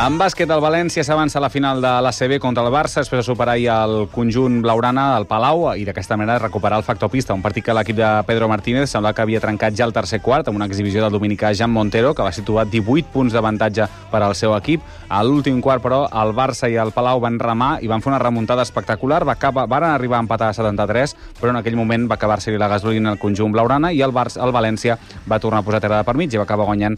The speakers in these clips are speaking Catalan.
En bàsquet, el València s'avança a la final de l'ACB contra el Barça, després de superar el conjunt blaugrana al Palau i d'aquesta manera recuperar el factor pista. Un partit que l'equip de Pedro Martínez sembla que havia trencat ja el tercer quart amb una exhibició del dominicà Jan Montero, que va situar 18 punts d'avantatge per al seu equip. A l'últim quart, però, el Barça i el Palau van remar i van fer una remuntada espectacular. Van arribar a empatar a 73, però en aquell moment va acabar-se-li la gasolina al conjunt blaugrana i el València va tornar a posar terra de per mig i va acabar guanyant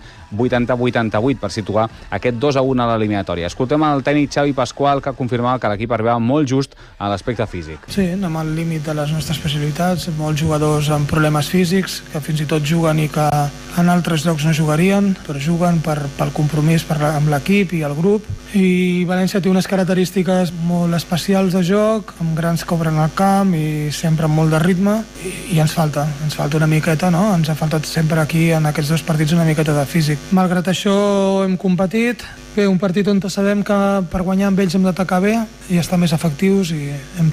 80-88 per situar aquest 2-1 a l'eliminatòria. Escoltem el tècnic Xavi Pasqual, que confirmava que l'equip arribava molt just a l'aspecte físic. Sí, anem al límit de les nostres possibilitats. Molts jugadors amb problemes físics, que fins i tot juguen i que en altres llocs no jugarien, però juguen pel compromís amb l'equip i el grup. I València té unes característiques molt especials de joc, amb grans cobres en el camp i sempre amb molt de ritme, i ens falta una miqueta, no? Ens ha faltat sempre aquí, en aquests dos partits, una miqueta de físic. Malgrat això, hem competit. Bé, un partit on sabem que per guanyar amb ells hem d'atacar bé i estar més efectius, i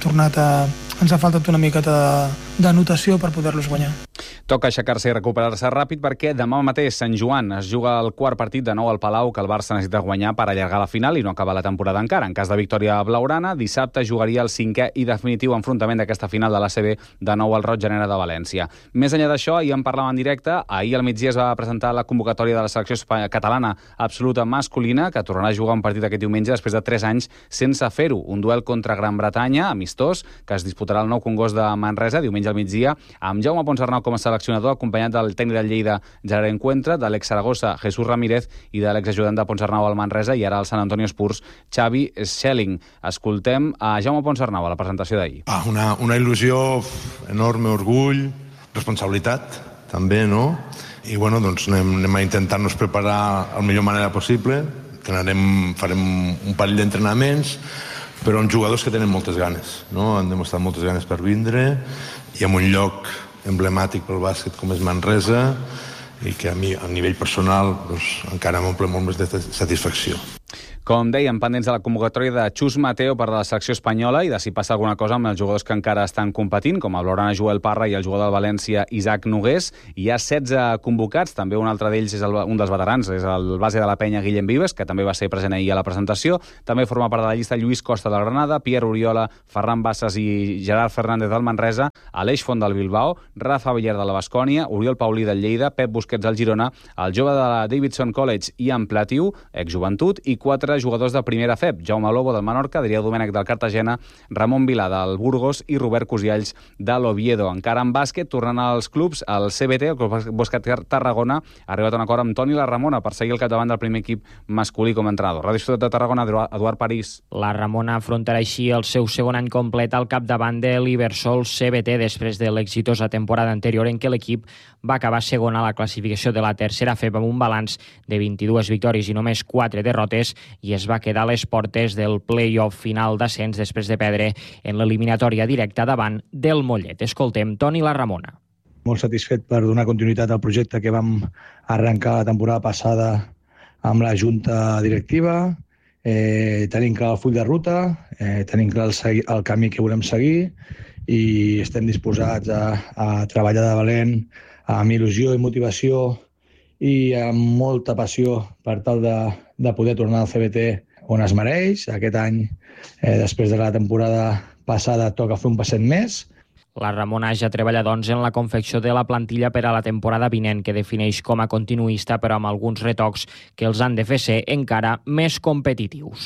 ens ha faltat una miqueta d'anotació per poder-los guanyar. Toca aixecar-se i recuperar-se ràpid perquè demà mateix Sant Joan es juga el quart partit de nou al Palau, que el Barça necessita guanyar per allargar la final i no acabar la temporada encara. En cas de victòria blaugrana, dissabte jugaria el 5è i definitiu enfrontament d'aquesta final de l'ACB de nou al Roig Llanera de València. Més enllà d'això, ahir en parlàvem en directe. Ahir al migdia es va presentar la convocatòria de la selecció catalana absoluta masculina, que tornarà a jugar un partit aquest diumenge després de 3 anys sense fer-ho. Un duel contra Gran Bretanya, amistós, que es disputarà al Nou Congost de Manresa diumenge al migdia, amb Jaume Ponsarnau com a seleccionador, acompanyat del tècnic del Lleida, Gerard Encuentra, de l'ex-Saragossa, Jesús Ramírez, i de l'exajudant de Ponsarnau al Manresa i ara al Sant Antonio Spurs, Xavi Schelling. Escoltem a Jaume Ponsarnau a la presentació d'ahir. Una il·lusió enorme, orgull, responsabilitat, també, no? I bueno, doncs anem a intentar-nos preparar de la millor manera possible. Farem un parell d'entrenaments, però amb jugadors que tenen moltes ganes, no? Han demostrat moltes ganes per vindre, i en un lloc emblemàtic pel bàsquet com és Manresa, i que a mi, a nivell personal, doncs, encara m'omple molt més de satisfacció. Com dèiem, pendents de la convocatòria de Xus Mateo per a la selecció espanyola i de si passa alguna cosa amb els jugadors que encara estan competint, com el blaugrana Joel Parra i el jugador del València Isaac Nogués. Hi ha 16 convocats, també un altre d'ells és un dels veterans, és el base de la penya Guillem Vives, que també va ser present ahir a la presentació. També forma part de la llista Lluís Costa del Granada, Pierre Oriola, Ferran Bassas i Gerard Fernández del Manresa, Aleix Font del Bilbao, Rafa Villar de la Baskonia, Oriol Paulí del Lleida, Pep Busquets del Girona, el jove de la Davidson College Ian Platiu, exjoventut, i 4 jugadors de primera FEP, Jaume Lobo del Menorca, Adrià Domènech del Cartagena, Ramon Vilà del Burgos i Robert Cosialls de l'Oviedo. Encara en bàsquet, tornant als clubs, el CBT, el Club Bàsquet Tarragona, ha arribat a un acord amb Toni La Ramona per seguir al capdavant del primer equip masculí com a entrenador. Ràdio Ciutat de Tarragona, Eduard París. La Ramona afrontarà així el seu segon any complet al capdavant de l'Ibersol CBT després de l'exitosa temporada anterior en què l'equip va acabar segon a la classificació de la tercera FEP amb un balanç de 22 victòries i només 4 derrotes, i es va quedar a les portes del play-off final d'ascens després de perdre en l'eliminatòria directa davant del Mollet. Escoltem Toni La Ramona. Molt satisfet per donar continuïtat al projecte que vam arrencar la temporada passada amb la junta directiva. Tenim clar el full de ruta, tenim clar el camí que volem seguir, i estem disposats a treballar de valent, amb il·lusió i motivació i amb molta passió per tal de poder tornar al CBT on es mereix. Aquest any, després de la temporada passada, toca fer un passet més. La Ramona ja treballa, doncs, en la confecció de la plantilla per a la temporada vinent, que defineix com a continuista, però amb alguns retocs que els han de fer ser encara més competitius.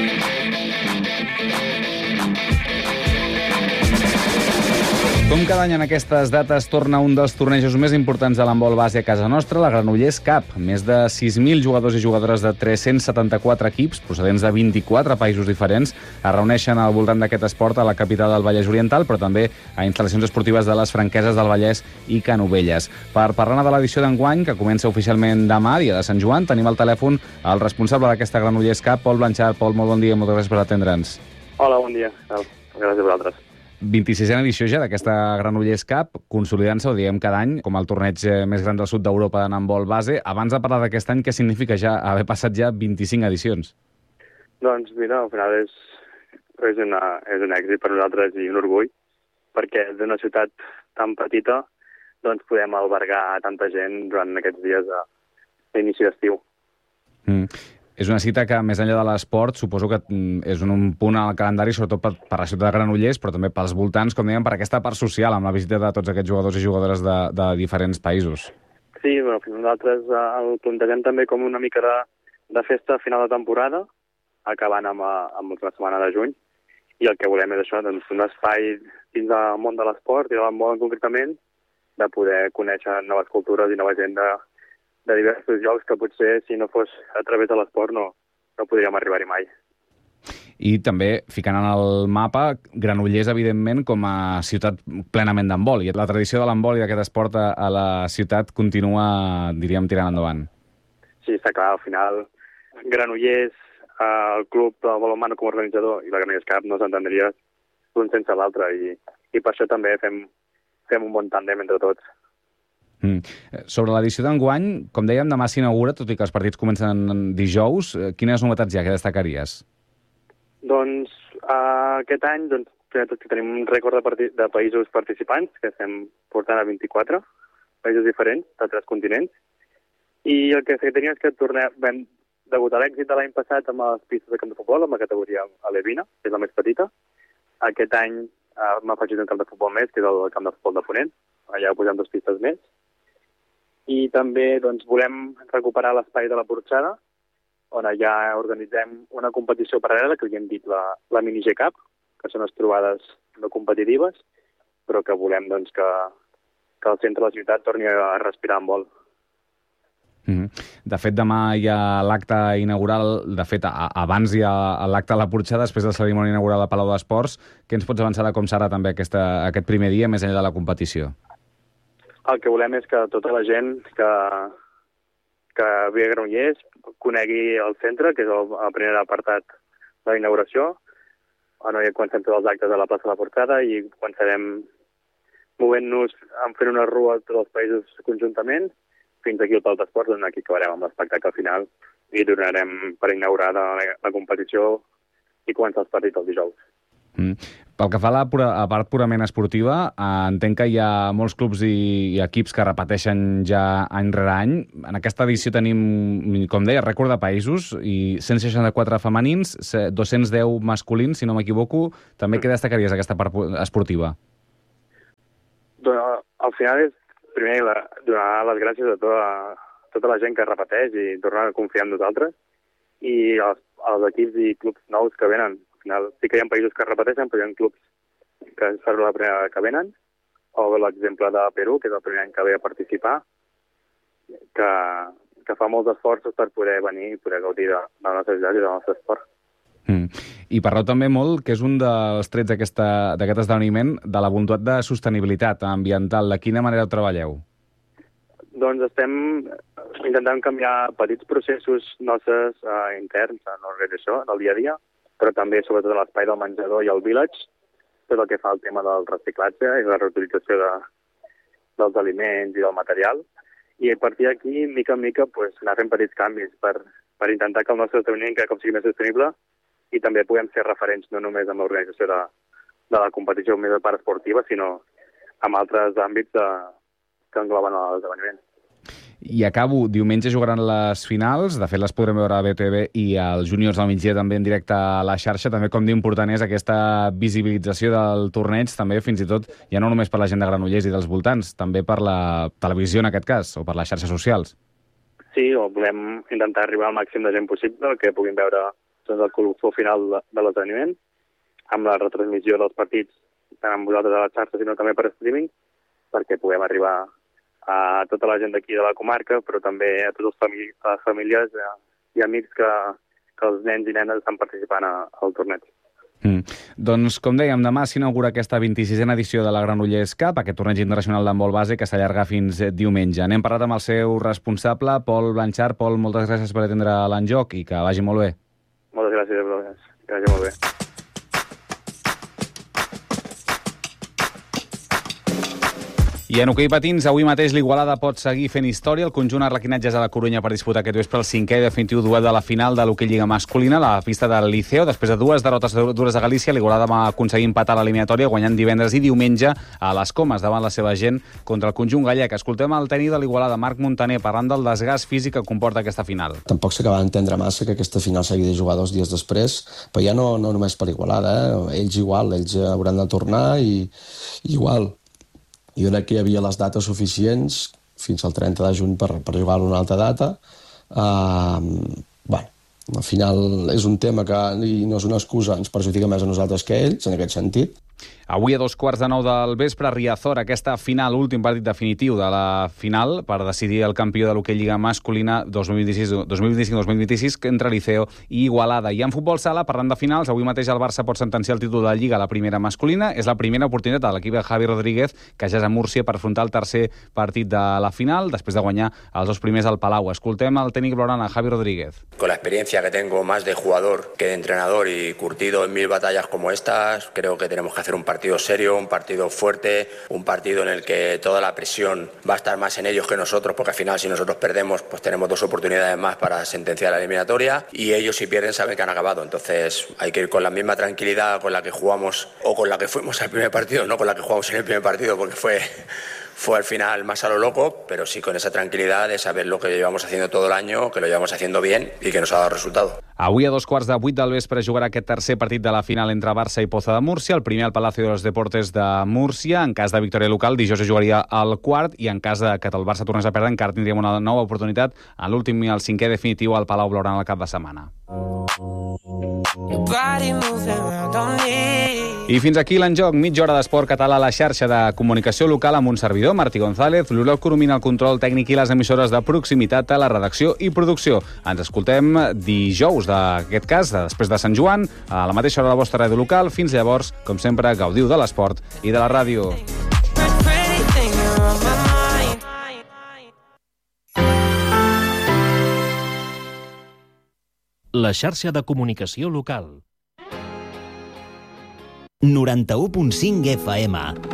Com cada any en aquestes dates torna un dels tornejos més importants de l'handbol base a casa nostra, la Granollers Cup. Més de 6.000 jugadors i jugadores de 374 equips, procedents de 24 països diferents, es reuneixen al voltant d'aquest esport a la capital del Vallès Oriental, però també a instal·lacions esportives de les franqueses del Vallès i Canovelles. Per parlar de l'edició d'enguany, que comença oficialment demà, dia de Sant Joan, tenim al telèfon el responsable d'aquesta Granollers Cup, Pol Blanchard. Pol, molt bon dia i moltes gràcies per atendre'ns. Hola, bon dia. Gràcies a vosaltres. 26a edició ja d'aquesta Granollers Cup, consolidant-se, ho diem cada any, com el torneig més gran del sud d'Europa en handbol base. Abans de parlar d'aquest any, què significa ja haver passat ja 25 edicions? Doncs mira, al final és un èxit per nosaltres i un orgull, perquè d'una ciutat tan petita doncs podem albergar tanta gent durant aquests dies d'inici d'estiu. És una cita que, més enllà de l'esport, suposo que és un punt al calendari, sobretot per la ciutat de Granollers, però també pels voltants, com dèiem, per aquesta part social, amb la visita de tots aquests jugadors i jugadores de diferents països. Sí, bueno, nosaltres el plantegem també com una mica de festa a final de temporada, acabant amb la setmana de juny, i el que volem és això, doncs, un espai dins del món de l'esport i de l'handbol concretament, de poder conèixer noves cultures i nova gent de diversos llocs que potser, si no fos a través de l'esport, no podríem arribar-hi mai. I també, ficant en el mapa, Granollers, evidentment, com a ciutat plenament d'handbol. I la tradició de l'handbol i d'aquest esport a la ciutat continua, diríem, tirant endavant. Sí, està clar. Al final, Granollers, el club de balonmano com a organitzador i la Granollers Cup no s'entendria l'un sense l'altre. I per això també fem un bon tàndem entre tots. Sobre l'edició d'enguany, com dèiem, demà s'inaugura, tot i que els partits comencen dijous. Quines novetats hi ha que destacaries? Doncs aquest any tenim un rècord de països participants, que estem portant a 24 països diferents, de 3 continents. I el que tenim és que vam debutar l'èxit de l'any passat amb les pistes de camp de futbol, amb la categoria alevina, que és la més petita. Aquest any m'ha afegit un camp de futbol més, que és el camp de futbol de Ponent. Allà posem 2 pistes més. I també volem recuperar l'espai de la Porxada, on allà organitzem una competició paral·lela que li hem dit la Mini G-Cup, que són les trobades no competitives, però que volem que el centre de la ciutat torni a respirar amb vol. De fet, demà hi ha l'acte inaugural. De fet, abans hi ha l'acte a la Porxada, després de la cerimònia inaugural a Palau d'Esports. Què ens pots avançar de com serà també aquest primer dia, més enllà de la competició? El que volem és que tota la gent que ve a Granollers conegui el centre, que és el primer apartat de la inauguració. Comencem tots els actes a la plaça de la Porxada i començarem movent-nos, fent una rua a tots els països conjuntament, fins aquí al Palau d'Esports, on aquí acabarem amb l'espectacle final i donarem per inaugurar la competició i començar els partits el dijous. Pel que fa a la part purament esportiva, entenc que hi ha molts clubs i equips que repeteixen ja any rere any. En aquesta edició tenim, com deia, rècord de països i 164 femenins, 210 masculins, si no m'equivoco. També què destacaries aquesta part esportiva? Al final és, primer, donar les gràcies a tota la gent que repeteix i tornar a confiar en nosaltres i als equips i clubs nous que venen. Al final sí que hi ha països que repeteixen, però hi ha clubs que és la primera que venen, o l'exemple de Perú, que és el primer any que ve a participar, que fa molts esforços per poder venir i poder gaudir de la nostra ciutat i del nostre esport. I parleu també molt, que és un dels trets d'aquest esdeveniment, de la voluntat de sostenibilitat ambiental. De quina manera ho treballeu? Doncs estem intentant canviar petits processos nostres interns en l'organització, del dia a dia, però també, sobretot, a l'espai del menjador i al village, tot el que fa el tema del reciclatge i la reutilització dels aliments i del material. I a partir d'aquí, mica en mica, anar fent petits canvis per intentar que el nostre esdeveniment cada cop sigui més sostenible i també puguem ser referents no només amb l'organització de la competició més de part esportiva, sinó en altres àmbits que engloben l'esdeveniment. I acabo, diumenge jugaran les finals, de fet les podrem veure a BTV i als júniors del migdia també en directe a la xarxa. També com d'important és aquesta visibilització del torneig, també fins i tot, ja no només per la gent de Granollers i dels voltants, també per la televisió en aquest cas, o per les xarxes socials. Sí, volem intentar arribar al màxim de gent possible, que puguin veure el colofó final de l'esdeveniment, amb la retransmissió dels partits, tant amb vosaltres a la xarxa, sinó també per streaming, perquè puguem arribar a tota la gent d'aquí de la comarca, però també a totes les famílies i amics que els nens i nenes estan participant al torneig. Doncs, com dèiem, demà s'inaugura aquesta 26a edició de la Granollers Cup, aquest torneig internacional d'handbol base que s'allarga fins diumenge. N'hem parlat amb el seu responsable, Pol Blanchard. Pol, moltes gràcies per atendre l'enjoc i que vagi molt bé. Moltes gràcies, que vagi molt bé. I en hoquei patins, avui mateix l'Igualada pot seguir fent història. El conjunt arlequinatges a la Corunya per disputar aquest vespre el 5è i definitiu duel de la final de l'hoquei Lliga masculina, la pista del Liceo. Després de 2 derrotes dures a Galícia, l'Igualada va aconseguir empatar l'eliminatòria, guanyant divendres i diumenge a les Comes davant la seva gent contra el conjunt gallec. Escoltem el tècnic de l'Igualada, Marc Montaner, parlant del desgast físic que comporta aquesta final. Tampoc s'acaba d'entendre massa que aquesta final s'hagi de jugar 2 dies després, però ja no només per l'Igualada, ells igual, ells hauran de tornar i igual. Jo crec que hi havia les dates suficients fins al 30 de juny per jugar a una altra data. Al final és un tema que no és una excusa, ens perjudica més a nosaltres que a ells, en aquest sentit. Avui a 9:15 del vespre a Riazor, aquesta final, últim partit definitiu de la final per decidir el campió de l'hoquei Lliga masculina 2025-2026 entre Liceo i Igualada. I en futbol sala, parlant de finals, avui mateix el Barça pot sentenciar el títol de Lliga a la primera masculina. És la primera oportunitat de l'equip de Javi Rodríguez, que ja és a Múrcia, per afrontar el tercer partit de la final, després de guanyar els 2 primers al Palau. Escoltem el tècnic blaugrana, Javi Rodríguez. Con la experiencia que tengo más de jugador que de entrenador y curtido en 1000 batallas como estas, creo que tenemos que hacer un partido serio, un partido fuerte, un partido en el que toda la presión va a estar más en ellos que nosotros, porque al final si nosotros perdemos pues tenemos 2 oportunidades más para sentenciar la eliminatoria y ellos si pierden saben que han acabado. Entonces hay que ir con la misma tranquilidad con la que jugamos o con la que fuimos al primer partido, no con la que jugamos en el primer partido porque fue al final más a lo loco, pero sí con esa tranquilidad de saber lo que llevamos haciendo todo el año, que lo llevamos haciendo bien y que nos ha dado resultado. Avui a 7:15 del vespre jugarà aquest tercer partit de la final entre Barça i Poza de Múrcia, el primer al Palacio de los Deportes de Múrcia. En cas de victòria local, dijous es jugaria al quart, i en cas de que el Barça tornés a perdre, encara tindríem una nova oportunitat en l'últim i el 5è definitiu al Palau Blaugrana al cap de setmana. I fins aquí l'enjoc, mitja hora d'esport català a la xarxa de comunicació local amb un servidor, Martí González, l'Oriol Coromina, el control tècnic i les emissores de proximitat a la redacció i producció. Ens escoltem dijous, d'aquest cas, després de Sant Joan, a la mateixa hora de la vostra ràdio local. Fins llavors, com sempre, gaudiu de l'esport i de la ràdio. La xarxa de comunicació local. 91.5 FM.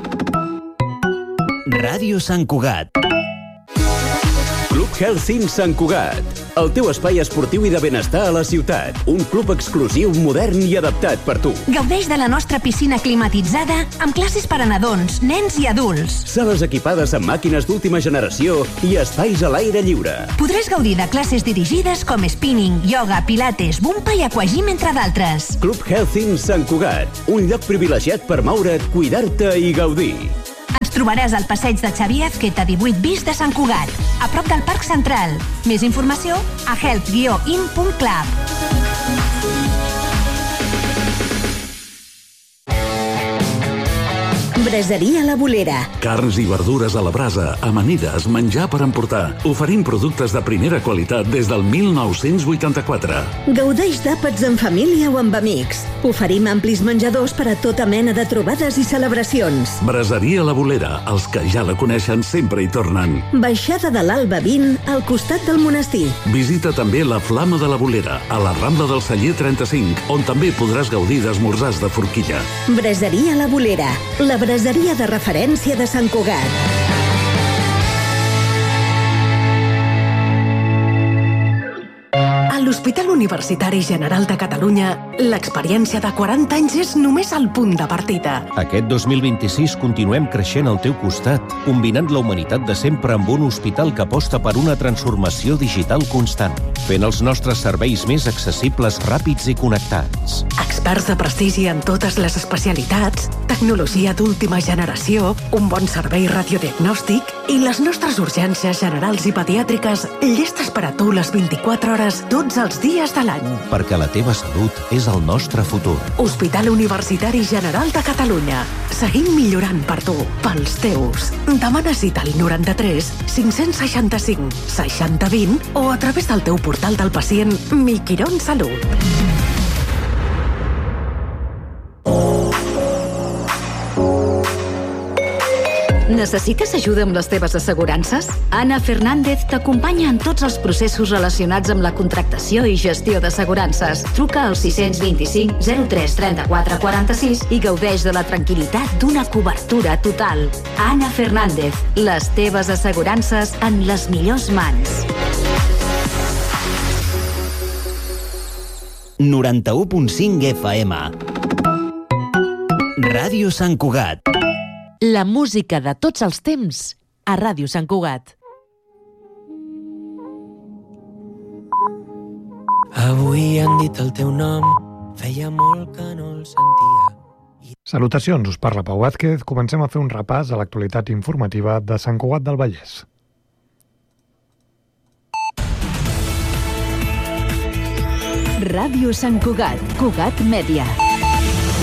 Ràdio Sant Cugat. Club Health Sant Cugat, el teu espai esportiu i de benestar a la ciutat. Un club exclusiu, modern i adaptat per tu. Gaudeix de la nostra piscina climatitzada amb classes per a nadons, nens i adults. Sales equipades amb màquines d'última generació i espais a l'aire lliure. Podràs gaudir de classes dirigides com spinning, yoga, pilates, bumpa i aquagym, entre d'altres. Club Health Sant Cugat, un lloc privilegiat per moure't, cuidar-te i gaudir. Ens trobaràs al passeig de Xavier Azqueta 18 bis de Sant Cugat, a prop del Parc Central. Més informació a health-in.club. Braseria La Bolera. Carns i verdures a la brasa, amanides, menjar per emportar. Oferim productes de primera qualitat des del 1984. Gaudeix d'àpats en família o amb amics. Oferim amplis menjadors per a tota mena de trobades i celebracions. Braseria La Bolera, els que ja la coneixen sempre hi tornen. Baixada de l'Alba 20, al costat del monestir. Visita també la Flama de la Bolera, a la Rambla del Celler 35, on també podràs gaudir d'esmorzars de forquilla. Braseria La Bolera, la braseria de referència de Sant Cugat. A l'Hospital Universitari General de Catalunya, l'experiència de 40 anys és només el punt de partida. Aquest 2026 continuem creixent al teu costat, combinant la humanitat de sempre amb un hospital que aposta per una transformació digital constant, fent els nostres serveis més accessibles, ràpids i connectats. Experts de prestigi en totes les especialitats, tecnologia d'última generació, un bon servei radiodiagnòstic i les nostres urgències generals i pediàtriques llestes per a tu les 24 hores tots els dies de l'any. Perquè la teva salut és el nostre futur. Hospital Universitari General de Catalunya. Seguim millorant per tu, pels teus. Demana cita al 93 565 60 20 o a través del teu portal del pacient Mi Quirón Salut. Necessites ajuda amb les teves assegurances? Anna Fernández t'acompanya en tots els processos relacionats amb la contractació i gestió d'assegurances. Truca al 625 03 34 46 i gaudeix de la tranquil·litat d'una cobertura total. Anna Fernández, les teves assegurances en les millors mans. 91.5 FM. Ràdio Sant Cugat. La música de tots els temps a Ràdio Sant Cugat. Avui han dit el teu nom, feia molt que no el sentia. Salutacions, us parla Pau Vázquez. Comencem a fer un repàs a l'actualitat informativa de Sant Cugat del Vallès. Ràdio Sant Cugat, Cugat Mèdia.